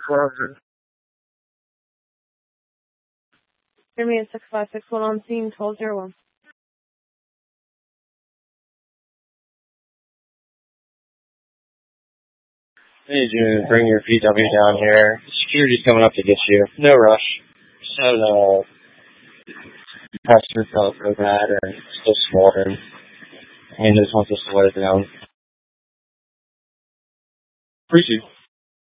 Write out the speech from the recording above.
Roger. Intermediate 6561 on scene, 1201. I need you to bring your VW down here. Security's coming up to get you. No rush. Just have the passenger felt so bad or still smoldering. And just wants us to let it down. Appreciate it.